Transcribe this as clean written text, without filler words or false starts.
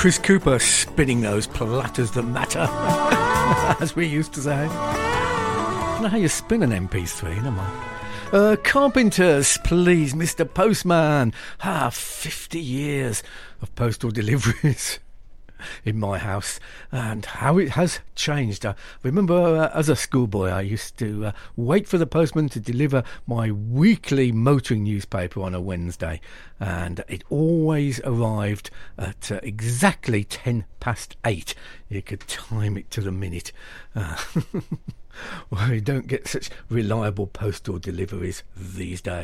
Chris Cooper spinning those platters that matter, as we used to say. I don't know how you spin an MP3, never mind. Carpenters, please, Mr. Postman. 50 years of postal deliveries in my house, and how it has changed. I remember as a schoolboy I used to wait for the postman to deliver my weekly motoring newspaper on a Wednesday, and it always arrived at exactly 8:10. You could time it to the minute. Well, you don't get such reliable postal deliveries these days.